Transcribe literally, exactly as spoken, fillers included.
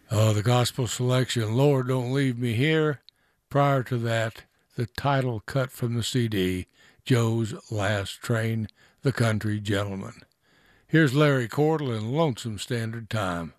Uh, the gospel selection, Lord, Don't Leave Me Here. Prior to that, the title cut from the C D, Joe's Last Train, The Country Gentleman. Here's Larry Cordell in Lonesome Standard Time.